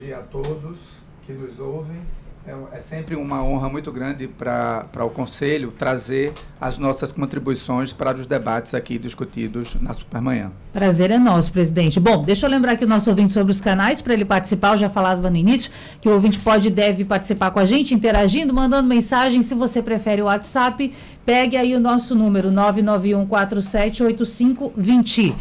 dia a todos que nos ouvem. É sempre uma honra muito grande para o Conselho trazer as nossas contribuições para os debates aqui discutidos na Supermanhã. Prazer é nosso, presidente. Bom, deixa eu lembrar aqui o nosso ouvinte sobre os canais para ele participar. Eu já falava no início que o ouvinte pode e deve participar com a gente, interagindo, mandando mensagem. Se você prefere o WhatsApp, pegue aí o nosso número 991478520.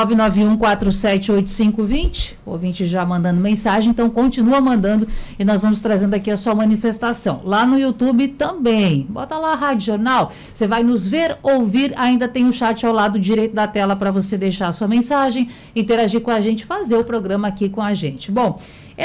991478520. O ouvinte já mandando mensagem, então continua mandando e nós vamos trazendo aqui a sua manifestação. Lá no YouTube também. Bota lá a Rádio Jornal. Você vai nos ver, ouvir. Ainda tem o chat ao lado direito da tela para você deixar a sua mensagem, interagir com a gente, fazer o programa aqui com a gente. Bom,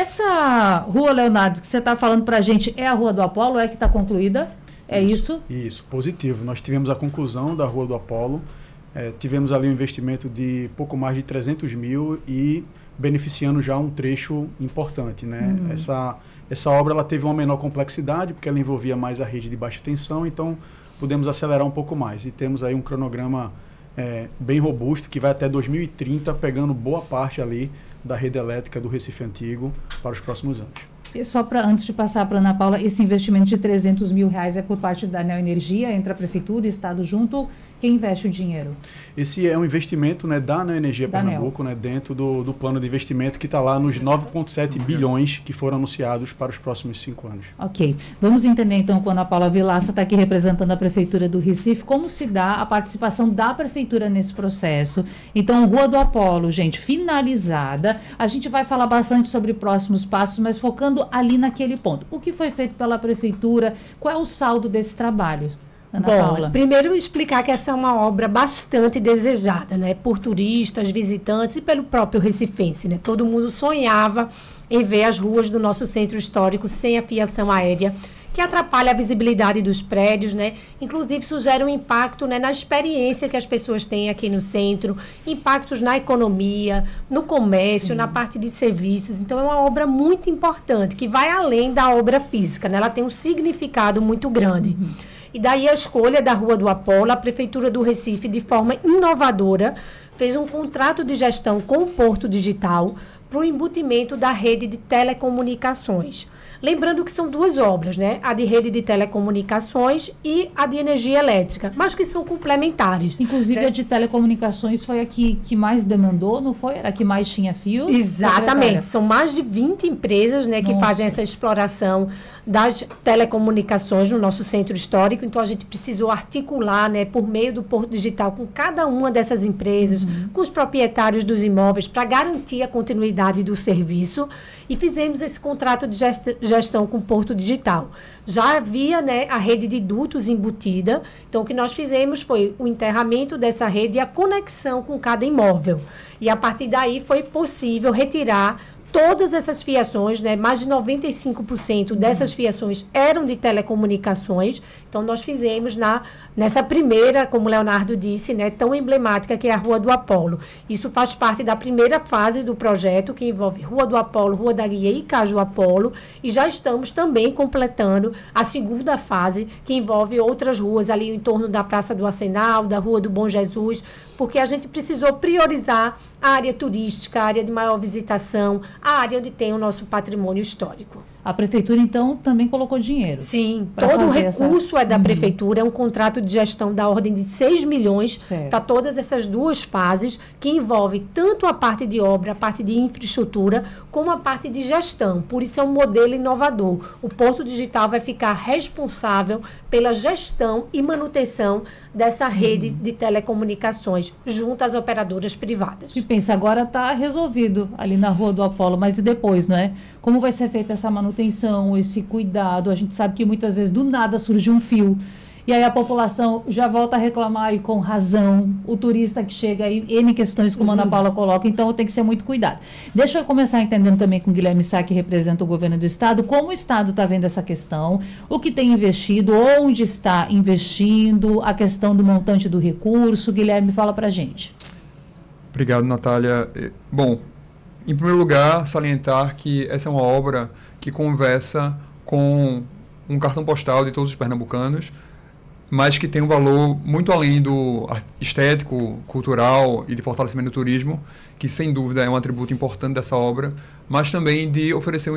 essa rua, Leonardo, que você está falando para a gente, é a Rua do Apolo? É que está concluída? É isso? Isso, positivo. Nós tivemos a conclusão da Rua do Apolo, tivemos ali um investimento de pouco mais de 300 mil e beneficiando já um trecho importante, né? Essa obra ela teve uma menor complexidade, porque ela envolvia mais a rede de baixa tensão, então pudemos acelerar um pouco mais. E temos aí um cronograma bem robusto, que vai até 2030, pegando boa parte ali da rede elétrica do Recife Antigo para os próximos anos. E só antes de passar para a Ana Paula, esse investimento de 300 mil reais é por parte da Neoenergia, entre a Prefeitura e o Estado junto? Quem investe o dinheiro? Esse é um investimento, né, da Neoenergia Pernambuco, né, dentro do plano de investimento que está lá nos 9,7 bilhões que foram anunciados para os próximos 5 anos. Ok. Vamos entender então, quando a Paula Vilaça está aqui representando a Prefeitura do Recife, como se dá a participação da Prefeitura nesse processo. Então, Rua do Apolo, gente, finalizada. A gente vai falar bastante sobre próximos passos, mas focando ali naquele ponto. O que foi feito pela Prefeitura? Qual é o saldo desse trabalho? Ana Paula. Primeiro explicar que essa é uma obra bastante desejada, né, por turistas, visitantes e pelo próprio recifense, né? Todo mundo sonhava em ver as ruas do nosso centro histórico sem a fiação aérea, que atrapalha a visibilidade dos prédios, né? Inclusive sugere um impacto, né, na experiência que as pessoas têm aqui no centro, impactos na economia, no comércio, na parte de serviços. Então é uma obra muito importante, que vai além da obra física, né? Ela tem um significado muito grande. E daí a escolha da Rua do Apolo. A Prefeitura do Recife, de forma inovadora, fez um contrato de gestão com o Porto Digital para o embutimento da rede de telecomunicações. Lembrando que são duas obras, né? A de rede de telecomunicações e a de energia elétrica, mas que são complementares. Inclusive, a de telecomunicações foi a que mais demandou, não foi? Era a que mais tinha fios? Exatamente. Secretária. São mais de 20 empresas, né, que fazem essa exploração das telecomunicações no nosso centro histórico. Então, a gente precisou articular, né, por meio do Porto Digital, com cada uma dessas empresas, com os proprietários dos imóveis, para garantir a continuidade do serviço. E fizemos esse contrato de gestão com o Porto Digital. Já havia, né, a rede de dutos embutida. Então, o que nós fizemos foi o enterramento dessa rede e a conexão com cada imóvel. E, a partir daí, foi possível retirar todas essas fiações, né, mais de 95% dessas fiações eram de telecomunicações. Então, nós fizemos nessa primeira, como o Leonardo disse, né, tão emblemática, que é a Rua do Apolo. Isso faz parte da primeira fase do projeto, que envolve Rua do Apolo, Rua da Guia e Caju Apolo. E já estamos também completando a segunda fase, que envolve outras ruas ali em torno da Praça do Arsenal, da Rua do Bom Jesus, porque a gente precisou priorizar a área turística, a área de maior visitação, a área onde tem o nosso patrimônio histórico. A Prefeitura, então, também colocou dinheiro? Sim, todo o recurso é da Prefeitura, é um contrato de gestão da ordem de 6 milhões para todas essas duas fases, que envolve tanto a parte de obra, a parte de infraestrutura, como a parte de gestão. Por isso é um modelo inovador. O Porto Digital vai ficar responsável pela gestão e manutenção dessa rede de telecomunicações, junto às operadoras privadas. E pensa, agora está resolvido ali na Rua do Apolo, mas e depois, não é? Como vai ser feita essa manutenção, esse cuidado? A gente sabe que muitas vezes do nada surge um fio e aí a população já volta a reclamar, e com razão, o turista que chega aí, N questões, como a Ana Paula coloca, então tem que ser muito cuidado. Deixa eu começar entendendo também com o Guilherme Sá, que representa o governo do Estado, como o Estado está vendo essa questão, o que tem investido, onde está investindo, a questão do montante do recurso. Guilherme, fala para a gente. Obrigado, Natália. Bom, em primeiro lugar, salientar que essa é uma obra que conversa com um cartão postal de todos os pernambucanos, mas que tem um valor muito além do estético, cultural e de fortalecimento do turismo, que sem dúvida é um atributo importante dessa obra, mas também de oferecer um